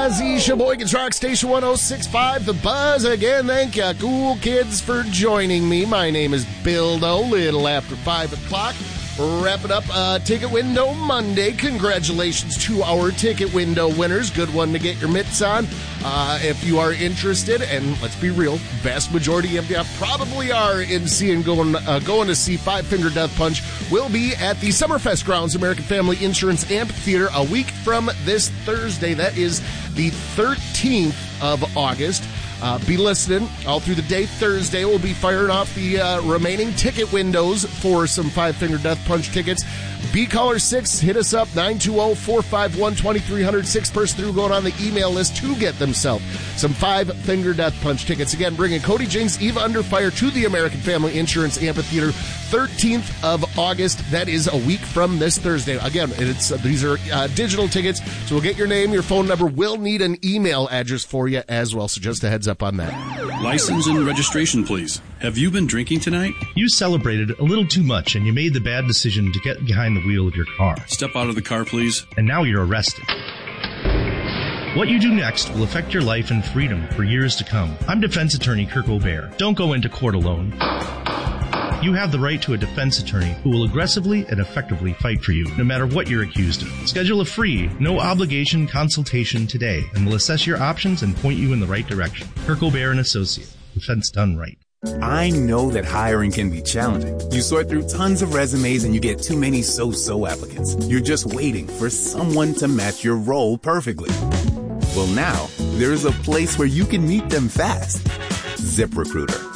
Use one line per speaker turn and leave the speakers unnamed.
Buzzy, Sheboygan's Rock Station 106.5, The Buzz. Again, thank you, cool kids, for joining me. My name is Bill Doe, little after 5 o'clock. Wrapping up Ticket Window Monday. Congratulations to our Ticket Window winners. Good one to get your mitts on. If you are interested, and let's be real, vast majority of you probably are in going to see Five Finger Death Punch, will be at the Summerfest grounds, American Family Insurance Amphitheater, a week from this Thursday. That is the 13th of August. Be listening all through the day. Thursday, we'll be firing off the remaining ticket windows for some Five Finger Death Punch tickets. B-Caller 6, hit us up, 920-451-2300. 6 person through going on the email list to get themselves some Five Finger Death Punch tickets. Again, bringing Cody Jinks, Eva Under Fire to the American Family Insurance Amphitheater, 13th of August. That is a week from this Thursday. Again, these are digital tickets, so we'll get your name, your phone number. We'll need an email address for you as well, so just a heads up on that.
License and registration, please. Have you been drinking tonight?
You celebrated a little too much and you made the bad decision to get behind the wheel of your car.
Step out of the car, please.
And now you're arrested. What you do next will affect your life and freedom for years to come. I'm defense attorney Kirk O'Bear. Don't go into court alone. You have the right to a defense attorney who will aggressively and effectively fight for you, no matter what you're accused of. Schedule a free, no-obligation consultation today, and we'll assess your options and point you in the right direction. Kirk O'Bear & Associate. Defense done right.
I know that hiring can be challenging. You sort through tons of resumes and you get too many so-so applicants. You're just waiting for someone to match your role perfectly. Well, now, there's a place where you can meet them fast. ZipRecruiter.